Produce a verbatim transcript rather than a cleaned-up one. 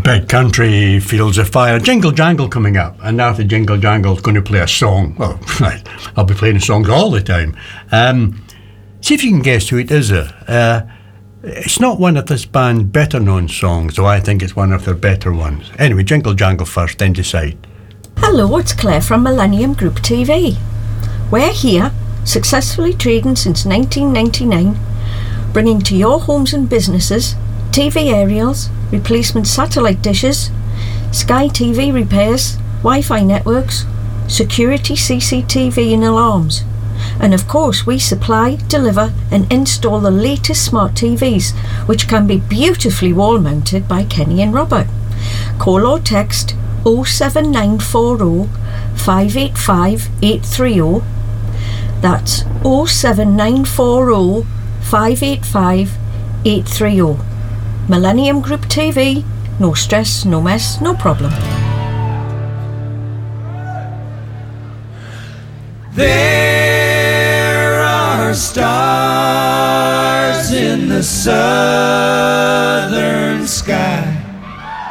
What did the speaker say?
Big Country, Fields of Fire, Jingle Jangle coming up. And after Jingle Jangle is going to play a song. Well, I'll be playing songs all the time. Um, see if you can guess who it is. Uh, it's not one of this band's better known songs, though I think it's one of their better ones. Anyway, Jingle Jangle first, then decide. Hello, it's Claire from Millennium Group T V. We're here, successfully trading since nineteen ninety-nine, bringing to your homes and businesses T V aerials, replacement satellite dishes, Sky T V repairs, Wi-Fi networks, security C C T V and alarms. And of course we supply, deliver and install the latest smart T Vs, which can be beautifully wall mounted by Kenny and Robert. Call or text oh seven nine four oh five eight five eight three oh. That's oh seven nine four oh five eight five eight three oh. Millennium Group T V, no stress, no mess, no problem. There are stars in the southern sky.